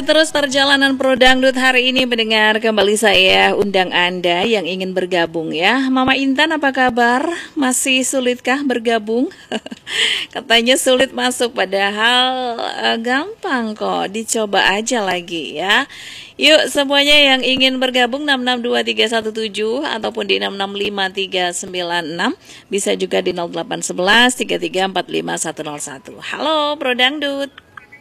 Terus perjalanan Pro Dangdut hari ini mendengar kembali saya undang Anda yang ingin bergabung ya. Mama Intan apa kabar? Masih sulitkah bergabung? Katanya sulit masuk padahal gampang kok. Dicoba aja lagi ya. Yuk semuanya yang ingin bergabung 662317 ataupun di 665396 bisa juga di 0811 101. Halo Pro Dangdut.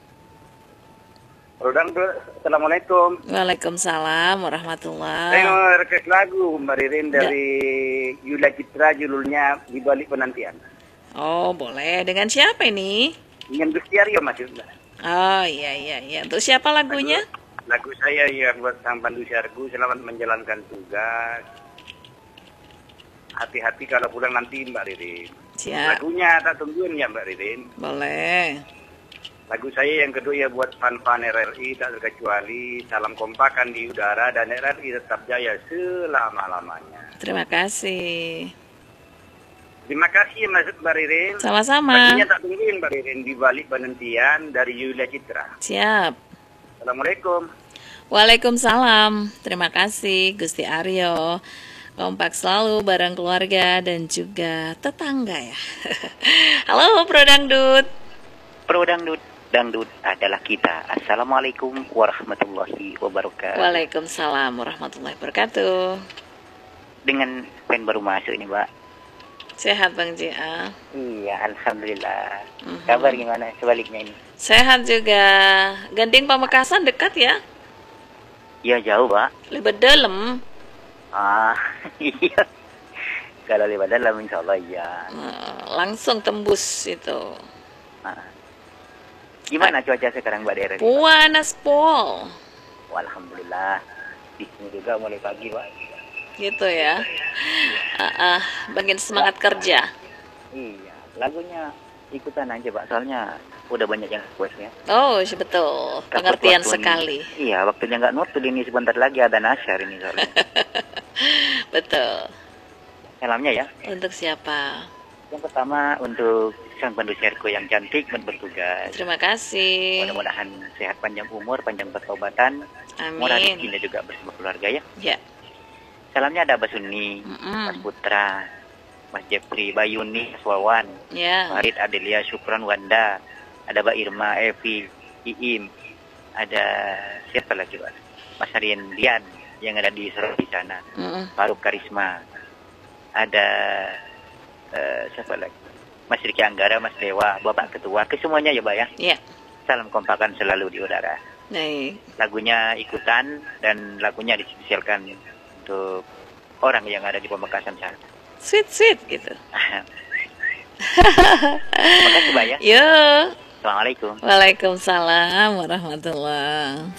Assalamualaikum. Waalaikumsalam warahmatullahi. Saya mau request lagu Mbak Ririn dari Yula Citra, judulnya Di Balik Penantian. Oh boleh, dengan siapa ini? Dengan Gusti Aryo maksudnya. Oh iya. Untuk siapa lagunya? Lagu saya yang buat Sang Pandu Syargu, selamat menjalankan tugas. Hati-hati kalau pulang nanti Mbak Ririn. Siap. Lagunya tak tungguin ya Mbak Ririn. Boleh. Lagu saya yang kedua ya buat fan-fan RRI tak terkecuali, salam kompakan di udara dan RRI tetap jaya selama-lamanya. Terima kasih. Terima kasih Mbak Ririn. Sama-sama. Lagunya tak tungguin Mbak Ririn, Di Balik Penantian dari Yulia Citra. Siap. Assalamualaikum. Waalaikumsalam. Terima kasih Gusti Aryo. Kompak selalu bareng keluarga dan juga tetangga ya. Halo Pro Dangdut. Pro Dangdut adalah kita. Assalamualaikum warahmatullahi wabarakatuh. Waalaikumsalam warahmatullahi wabarakatuh. Dengan pen baru masuk ini, Mbak. Sehat Bang Jia. Iya, alhamdulillah. Kabar gimana sebaliknya ini? Sehat juga. Gandeng Pamekasan dekat ya? Iya, jauh, Mbak. Lebih dalam. Iya. Kalau lewat dalam insya Allah iya. Langsung tembus itu. Gimana cuaca sekarang Mbak Deren? Panas pol. Alhamdulillah. Di sini juga mulai pagi, Pak. Gitu ya. Bagian semangat kerja. Iya, lagunya ikutan aja, Pak. Soalnya udah banyak yang request ya. Oh, betul. Pengertian sekali. Iya, waktunya nggak nutul ini sebentar lagi ada nasyar ini soalnya. Betul. Salamnya ya. Untuk siapa? Yang pertama untuk Sang Pandu Syargu yang cantik bertugas. Terima kasih. Mudah-mudahan sehat, panjang umur, panjang bertobatan, murah Amin. rezekinya juga bersama keluarga ya. Ya. Salamnya ada Mbak Suni, Mas Putra, Mas Jepri, Bayuni, Mas Wawan, Ya. Farid, Adelia, Syukron, Wanda, ada Mbak Irma, Evi, Iim, ada siapa lagi Pak? Mas Aryan Dian yang ada di Surabaya sana, Faruk Karisma, ada siapa lagi? Mas Riki Anggara, Mas Dewa, Bapak Ketua, ke semuanya ya Mbak ya. Ya. Salam kompakan selalu di udara. Baik. Lagunya ikutan dan lagunya dispesialkan untuk orang yang ada di Pamekasan sana. Sweet gitu. Terima kasih Mbak ya. Yo. Assalamualaikum. Waalaikumsalam warahmatullahi.